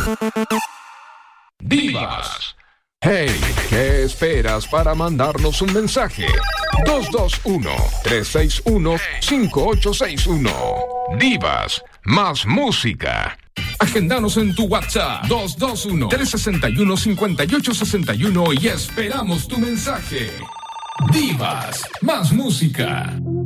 Divas. Hey, ¿qué esperas para mandarnos un mensaje? 221-361-5861. Divas, más música. Agéndanos en tu WhatsApp 221-361-5861 y esperamos tu mensaje. Divas, más música.